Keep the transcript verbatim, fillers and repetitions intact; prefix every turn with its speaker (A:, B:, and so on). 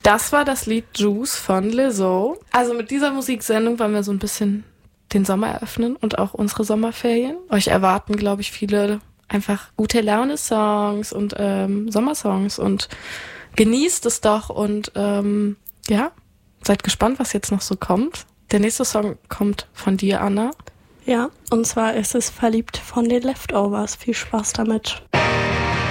A: Das war das Lied Juice von Lizzo. Also mit dieser Musiksendung wollen wir so ein bisschen den Sommer eröffnen und auch unsere Sommerferien. Euch erwarten, glaube ich, viele einfach gute Laune-Songs und ähm, Sommersongs und genießt es doch und ähm, ja, seid gespannt, was jetzt noch so kommt. Der nächste Song kommt von dir, Anna.
B: Ja, und zwar ist es Verliebt von den Leftovers. Viel Spaß damit.